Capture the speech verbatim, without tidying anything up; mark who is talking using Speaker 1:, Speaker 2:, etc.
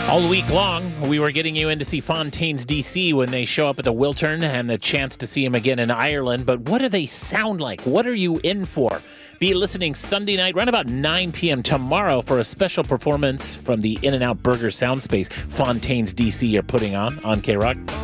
Speaker 1: All week long, we were getting you in to see Fontaines D C when they show up at the Wiltern and the chance to see him again in Ireland. But what do they sound like? What are you in for? Be listening Sunday night, right about nine p.m. tomorrow for a special performance from the In-N-Out Burger Soundspace Fontaines D C are putting on on K-Rock.